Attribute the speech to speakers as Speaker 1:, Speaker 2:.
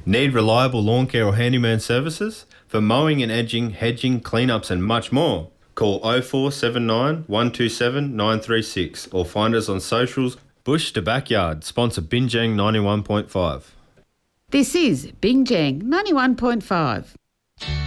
Speaker 1: Need reliable lawn care or handyman services? For mowing and edging, hedging, cleanups and much more. Call 0479 127 936 or find us on socials. Bush to Backyard, sponsor Binjang 91.5.
Speaker 2: This is Binjang 91.5.